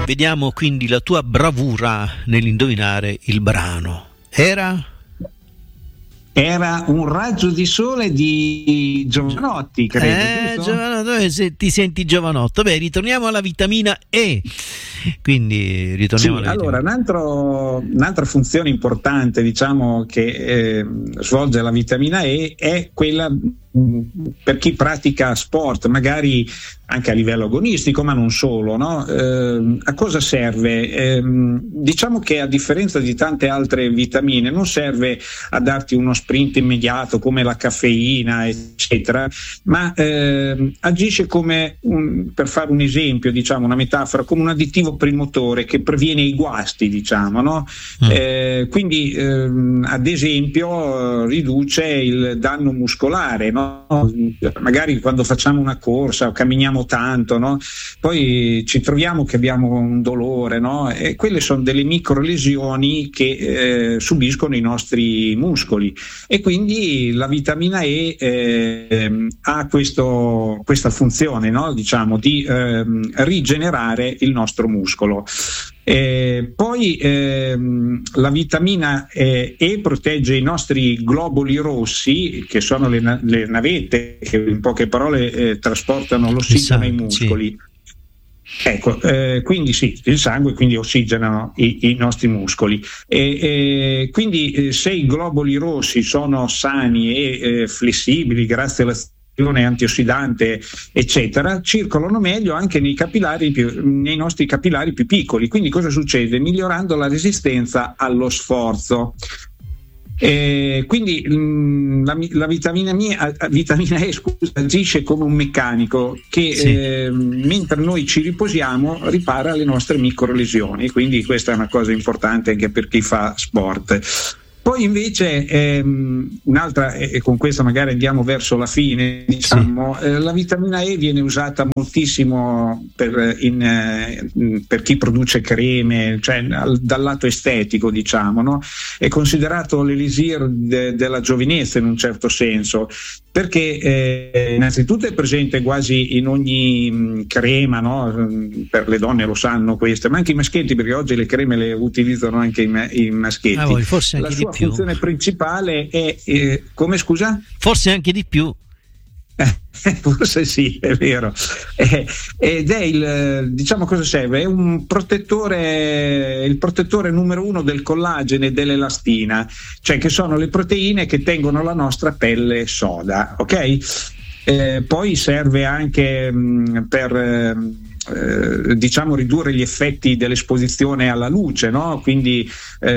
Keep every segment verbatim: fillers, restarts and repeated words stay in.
Vediamo quindi la tua bravura nell'indovinare il brano. Era? Era Un raggio di sole di Giovanotti, credo. Eh, Giovanotto, se ti senti Giovanotto. Beh, ritorniamo alla vitamina E. Quindi ritorniamo sì, alla allora un altro, un'altra funzione importante, diciamo, che eh, svolge la vitamina E è quella mh, per chi pratica sport, magari anche a livello agonistico, ma non solo, no? Eh, a cosa serve? Eh, diciamo che a differenza di tante altre vitamine non serve a darti uno sprint immediato come la caffeina, eccetera, ma eh, agisce come, un, per fare un esempio, diciamo, una metafora, come un additivo per il motore che previene i guasti, diciamo, no? Mm. Eh, quindi ehm, ad esempio riduce il danno muscolare, no? Magari quando facciamo una corsa o camminiamo tanto, no? Poi ci troviamo che abbiamo un dolore, no? E quelle sono delle micro lesioni che eh, subiscono i nostri muscoli, e quindi la vitamina E eh, ha questo, questa funzione, no? Diciamo di eh, rigenerare il nostro muscolo. Eh, poi ehm, la vitamina eh, E protegge i nostri globuli rossi, che sono le, na- le navette che in poche parole eh, trasportano l'ossigeno ai muscoli. Sì. Ecco, eh, quindi sì, il sangue quindi ossigenano i, i nostri muscoli, e, e quindi eh, se i globuli rossi sono sani e eh, flessibili grazie alla antiossidante, eccetera, circolano meglio anche nei capillari più, nei nostri capillari più piccoli. Quindi cosa succede? Migliorando la resistenza allo sforzo. Eh, quindi mh, la, la vitamina, mia, vitamina E scusa, agisce come un meccanico che sì. eh, mentre noi ci riposiamo ripara le nostre micro lesioni, quindi questa è una cosa importante anche per chi fa sport. Poi invece ehm, un'altra, e con questa magari andiamo verso la fine, diciamo, sì. eh, la vitamina E viene usata moltissimo per, in, eh, per chi produce creme, cioè al, dal lato estetico, diciamo, no? È considerato l'elisir de, della giovinezza in un certo senso, perché eh, innanzitutto è presente quasi in ogni mh, crema, no? Per le donne lo sanno questo, ma anche i maschietti, perché oggi le creme le utilizzano anche i, i maschietti. Ah, voi, forse anche la sua di più. funzione principale è eh, come scusa? Forse anche di più. Eh, forse sì, è vero. Eh, ed è il, diciamo, cosa serve? È un protettore, il protettore numero uno del collagene e dell'elastina, cioè che sono le proteine che tengono la nostra pelle soda, ok? Eh, poi serve anche mh, per eh, Eh, diciamo ridurre gli effetti dell'esposizione alla luce, no? Quindi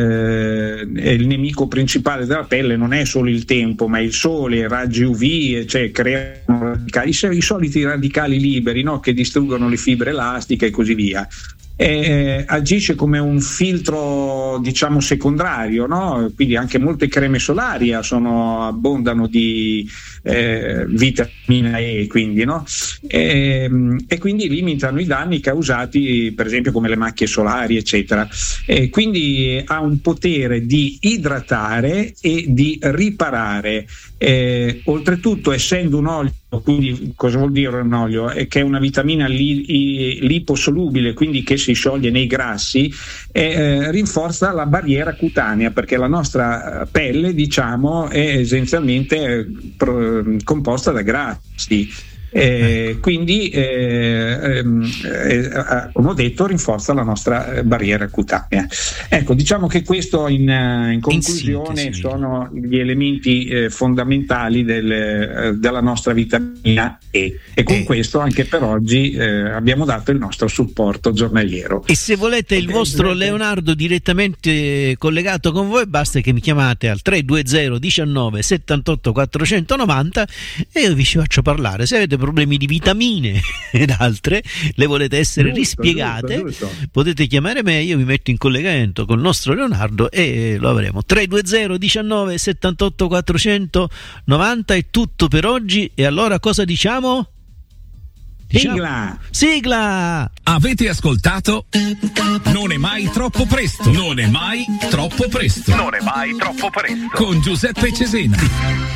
eh, il nemico principale della pelle non è solo il tempo, ma il sole, i raggi U V, cioè creano radicali, i, i soliti radicali liberi, no? Che distruggono le fibre elastiche e così via. Eh, agisce come un filtro, diciamo, secondario, no? Quindi anche molte creme solari sono, abbondano di eh, vitamina E, quindi, no? E, e quindi limitano i danni causati, per esempio, come le macchie solari, eccetera. E quindi ha un potere di idratare e di riparare. Eh, oltretutto, essendo un olio, quindi cosa vuol dire un olio? È che è una vitamina li, liposolubile, quindi che si scioglie nei grassi, e eh, rinforza la barriera cutanea, perché la nostra pelle, diciamo, è essenzialmente eh, pro, composta da grassi. Eh, quindi eh, eh, eh, come ho detto, rinforza la nostra barriera cutanea. Ecco, diciamo che questo in, in conclusione in sono gli elementi eh, fondamentali del, eh, della nostra vitamina E, e con eh. questo anche per oggi eh, abbiamo dato il nostro supporto giornaliero. E se volete il okay, vostro volete... Leonardo direttamente collegato con voi, basta che mi chiamate al tre due zero diciannove settantotto quattrocentonovanta e io vi ci faccio parlare. Se avete problemi di vitamine ed altre, le volete essere giusto, rispiegate, giusto, giusto. Potete chiamare me, io vi metto in collegamento con il nostro Leonardo e lo avremo. Tre due zero diciannove settantotto quattrocentonovanta è tutto per oggi, e allora cosa diciamo? diciamo? Sigla! Sigla! Avete ascoltato? Non è mai troppo presto. Non è mai troppo presto. Non è mai troppo presto. Con Giuseppe Cesena.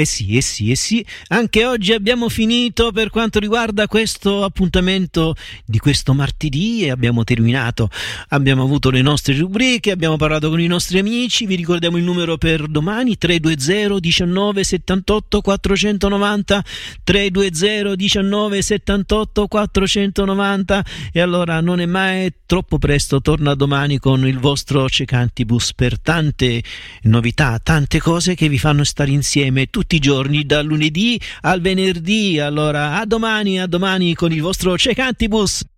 Eh sì, eh sì, eh sì, anche oggi abbiamo finito per quanto riguarda questo appuntamento di questo martedì e abbiamo terminato, abbiamo avuto le nostre rubriche, abbiamo parlato con i nostri amici, vi ricordiamo il numero per domani tre due zero diciannove settantotto quattrocentonovanta, tre due zero diciannove settantotto quattrocentonovanta. E allora non è mai troppo presto, torna domani con il vostro Cecantibus per tante novità, tante cose che vi fanno stare insieme tutti i giorni dal lunedì al venerdì. Allora a domani, a domani con il vostro Cecantibus.